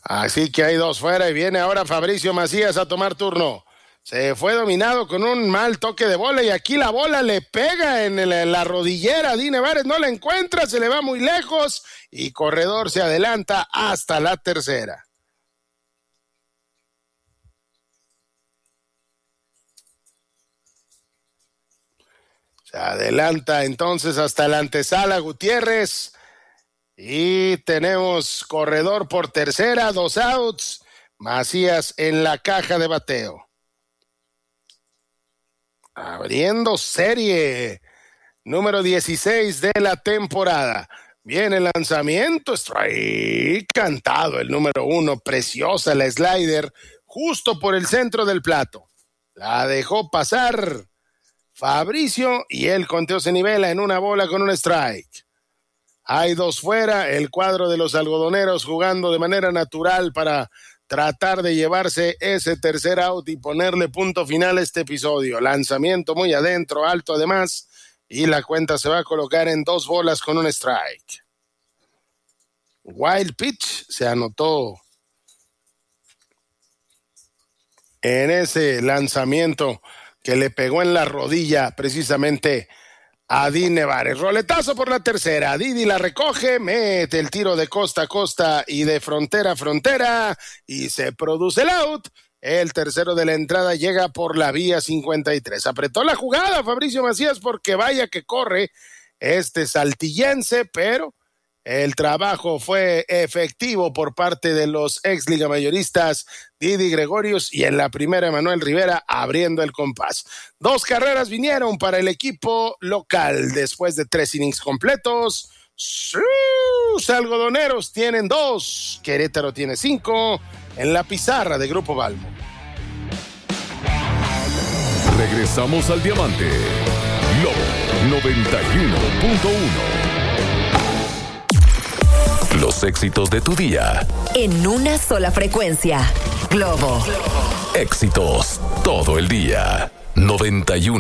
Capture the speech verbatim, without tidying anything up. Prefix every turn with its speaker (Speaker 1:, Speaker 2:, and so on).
Speaker 1: Así que hay dos fuera y viene ahora Fabricio Macías a tomar turno. Se fue dominado con un mal toque de bola y aquí la bola le pega en, el, en la rodillera. Di Nevares no la encuentra, se le va muy lejos y Corredor se adelanta hasta la tercera. Se adelanta entonces hasta la antesala Gutiérrez y tenemos Corredor por tercera, dos outs, Macías en la caja de bateo. Abriendo serie número dieciséis de la temporada. Viene el lanzamiento, strike cantado, el número uno, preciosa la slider, justo por el centro del plato. La dejó pasar Fabricio y el conteo se nivela en una bola con un strike. Hay dos fuera, el cuadro de los algodoneros jugando de manera natural para tratar de llevarse ese tercer out y ponerle punto final a este episodio. Lanzamiento muy adentro, alto además, y la cuenta se va a colocar en dos bolas con un strike. Wild pitch se anotó en ese lanzamiento que le pegó en la rodilla precisamente a Di Nevares. Roletazo por la tercera. Didi la recoge, mete el tiro de costa a costa y de frontera a frontera y se produce el out. El tercero de la entrada llega por la vía cincuenta y tres. Apretó la jugada Fabricio Macías porque vaya que corre este saltillense, pero el trabajo fue efectivo por parte de los ex ligamayoristas Didi Gregorius y en la primera Emanuel Rivera abriendo el compás. Dos carreras vinieron para el equipo local después de tres innings completos. Sus algodoneros tienen dos, Querétaro tiene cinco en la pizarra de Grupo Balmo.
Speaker 2: Regresamos al Diamante. Lobo noventa y uno punto uno. Los éxitos de tu día.
Speaker 3: En una sola frecuencia. Globo.
Speaker 2: Éxitos todo el día. noventa y uno.